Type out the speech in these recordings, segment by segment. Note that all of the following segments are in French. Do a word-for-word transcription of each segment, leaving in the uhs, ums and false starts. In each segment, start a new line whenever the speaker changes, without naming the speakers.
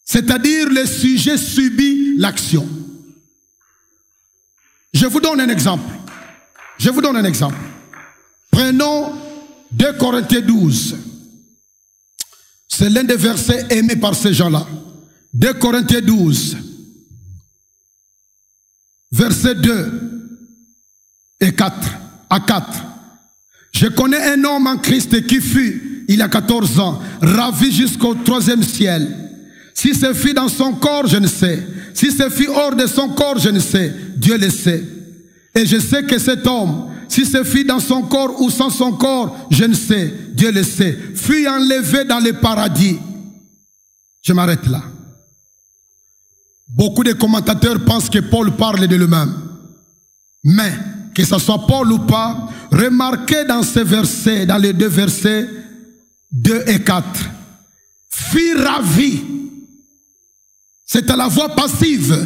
C'est-à-dire le sujet subit l'action. Je vous donne un exemple. Je vous donne un exemple. Prenons deux Corinthiens douze. C'est l'un des versets aimés par ces gens-là. deux Corinthiens douze. Versets deux et quatre. À quatre. Je connais un homme en Christ qui fut, il y a quatorze ans, ravi jusqu'au troisième ciel. Si c'est fit dans son corps, je ne sais. Si c'est fit hors de son corps, je ne sais. Dieu le sait. Et je sais que cet homme, si c'est fit dans son corps ou sans son corps, je ne sais. Dieu le sait. Fut enlevé dans le paradis. Je m'arrête là. Beaucoup de commentateurs pensent que Paul parle de lui-même. Mais, que ce soit Paul ou pas, remarquez dans ces versets, dans les deux versets deux et quatre. Fut ravi. C'est à la voix passive.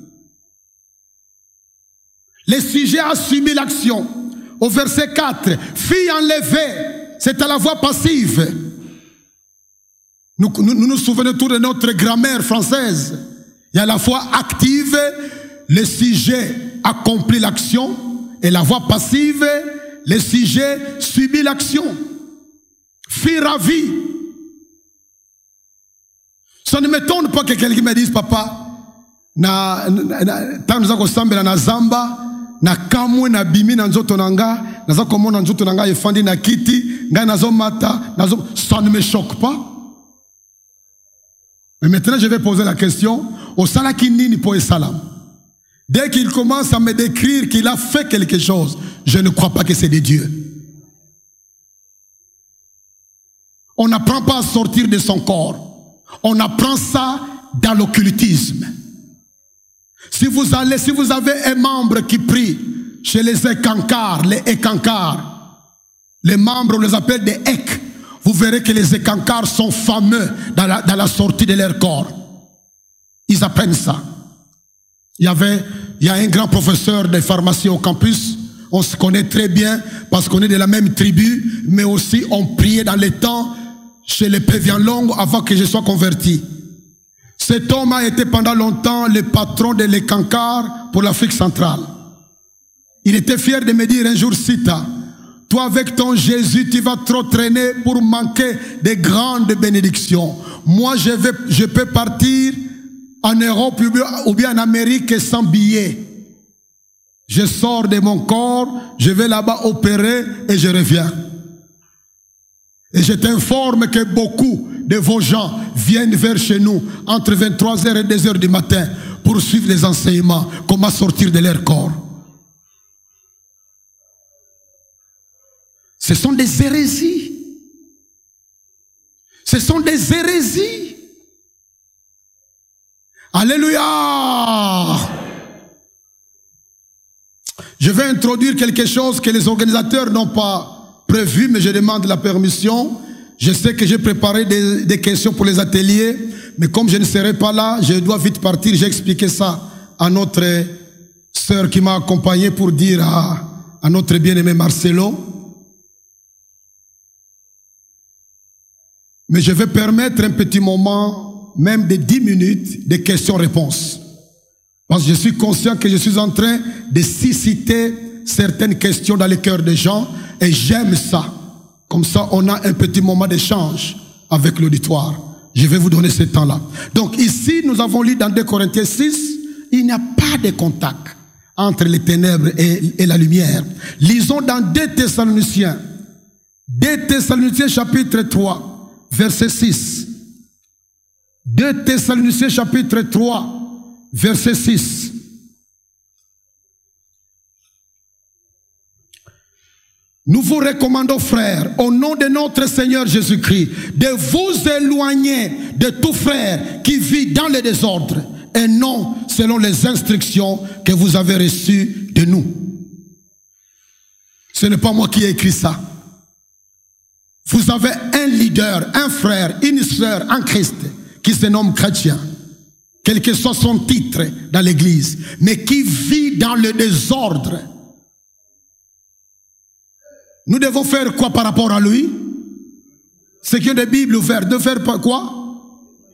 Le sujet a subi l'action. Au verset quatre, fut enlevé. C'est à la voix passive. Nous nous, nous nous souvenons tous de notre grammaire française. Il y a la voix active, le sujet accomplit l'action, et la voix passive, le sujet subit l'action. Fut ravi. Ça ne m'étonne pas que quelqu'un me dise, papa, na tant nous avons sambe na zamba, na kamwe na bimi na nzoto nanga, na za komona nzoto nanga efandi na kiti, nga nazo mata, nazo, ça ne me choque pas. Mais maintenant je vais poser la question, au salaki nini po salam. Dès qu'il commence à me décrire qu'il a fait quelque chose, je ne crois pas que c'est de Dieu. On n'apprend pas à sortir de son corps. On apprend ça dans l'occultisme. Si vous allez, si vous avez un membre qui prie chez les écancars, les écancars, les membres, on les appelle des écs, vous verrez que les écancars sont fameux dans la, dans la sortie de leur corps. Ils apprennent ça. Il y avait, il y a un grand professeur de pharmacie au campus, on se connaît très bien parce qu'on est de la même tribu, mais aussi on priait dans les temps chez les Pévians Longs avant que je sois converti. Cet homme a été pendant longtemps le patron de l'Écancard pour l'Afrique centrale. Il était fier de me dire un jour, Sita, toi avec ton Jésus, tu vas trop traîner pour manquer de grandes bénédictions. Moi, je, vais, je peux partir en Europe ou bien en Amérique sans billet. Je sors de mon corps, je vais là-bas opérer et je reviens. Et je t'informe que beaucoup de vos gens viennent vers chez nous entre vingt-trois heures et deux heures du matin pour suivre les enseignements, comment sortir de leur corps. Ce sont des hérésies. Ce sont des hérésies. Alléluia. Je vais introduire quelque chose que les organisateurs n'ont pas prévu, mais je demande la permission. Je sais que j'ai préparé des, des questions pour les ateliers, mais comme je ne serai pas là, je dois vite partir. J'ai expliqué ça à notre sœur qui m'a accompagné pour dire à, à notre bien-aimé Marcelo. Mais je vais permettre un petit moment, même de dix minutes, de questions-réponses. Parce que je suis conscient que je suis en train de susciter certaines questions dans les cœurs des gens et j'aime ça. Comme ça, on a un petit moment d'échange avec l'auditoire. Je vais vous donner ce temps-là. Donc ici, nous avons lu dans deux Corinthiens six, il n'y a pas de contact entre les ténèbres et, et la lumière. Lisons dans deux Thessaloniciens. deux Thessaloniciens chapitre trois, verset six. deux Thessaloniciens chapitre trois, verset six. Nous vous recommandons, frères, au nom de notre Seigneur Jésus-Christ, de vous éloigner de tout frère qui vit dans le désordre et non selon les instructions que vous avez reçues de nous. Ce n'est pas moi qui ai écrit ça. Vous avez un leader, un frère, une sœur en Christ qui se nomme chrétien, quel que soit son titre dans l'église, mais qui vit dans le désordre. Nous devons faire quoi par rapport à lui? Ceux qui ont des Bibles ouvertes, de faire quoi?